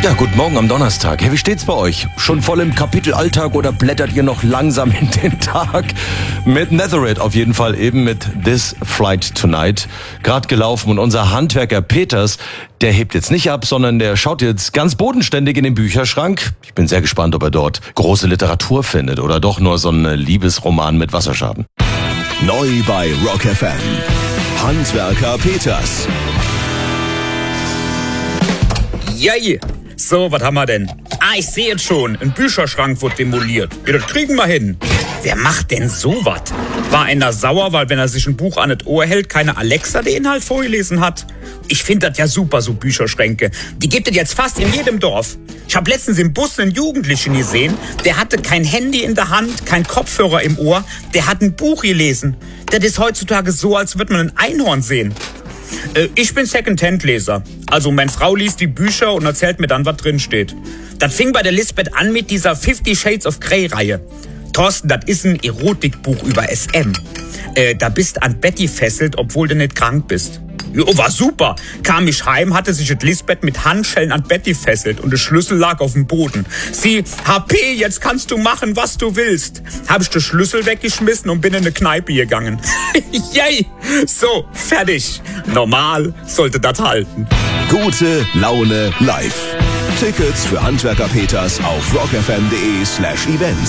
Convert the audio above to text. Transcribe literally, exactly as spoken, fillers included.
Ja, guten Morgen am Donnerstag. Hey, wie steht's bei euch? Schon voll im Kapitel Alltag oder blättert ihr noch langsam in den Tag? Mit Netherite auf jeden Fall eben mit This Flight Tonight. Gerade gelaufen und unser Handwerker Peters, der hebt jetzt nicht ab, sondern der schaut jetzt ganz bodenständig in den Bücherschrank. Ich bin sehr gespannt, ob er dort große Literatur findet oder doch nur so einen Liebesroman mit Wasserschaden. Neu bei Rock F M. Handwerker Peters. Yay! So, was haben wir denn? Ah, ich sehe jetzt schon. Ein Bücherschrank wird demoliert. Ja, das kriegen wir hin. Wer macht denn sowas? War einer sauer, weil wenn er sich ein Buch an das Ohr hält, keine Alexa den Inhalt vorgelesen hat? Ich finde das ja super, so Bücherschränke. Die gibt es jetzt fast in jedem Dorf. Ich habe letztens im Bus einen Jugendlichen gesehen, der hatte kein Handy in der Hand, kein Kopfhörer im Ohr, der hat ein Buch gelesen. Das ist heutzutage so, als würde man ein Einhorn sehen. Ich bin Second-Hand-Leser. Also meine Frau liest die Bücher und erzählt mir dann, was drin steht. Das fing bei der Lisbeth an mit dieser Fifty Shades of Grey-Reihe. Thorsten, das ist ein Erotikbuch über S M. Äh, da bist an Betty fesselt, obwohl du nicht krank bist. Jo, war super. Kam ich heim, hatte sich das Lisbeth mit Handschellen an Betty fesselt und der Schlüssel lag auf dem Boden. Sie, H P, jetzt kannst du machen, was du willst. Hab ich den Schlüssel weggeschmissen und bin in eine Kneipe gegangen. Yay! So, fertig. Normal sollte das halten. Gute Laune live. Tickets für Handwerker Peters auf rockfm.de slash events.